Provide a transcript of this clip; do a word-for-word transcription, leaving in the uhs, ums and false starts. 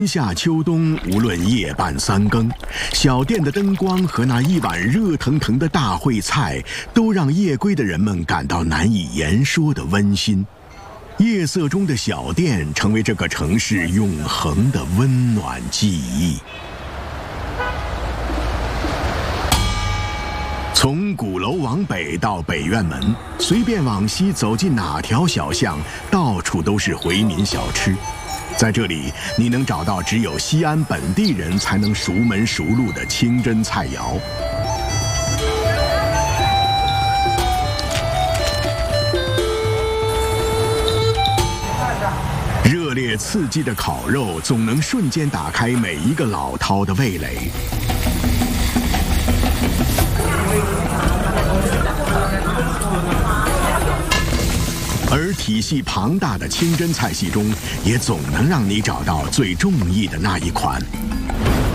夏秋冬，无论夜半三更，小店的灯光和那一碗热腾腾的大烩菜，都让夜归的人们感到难以言说的温馨。夜色中的小店，成为这个城市永恒的温暖记忆。从鼓楼往北到北院门，随便往西走进哪条小巷，到处都是回民小吃。在这里，你能找到只有西安本地人才能熟门熟路的清真菜肴。热烈刺激的烤肉，总能瞬间打开每一个老饕的味蕾。而体系庞大的清真菜系中，也总能让你找到最中意的那一款。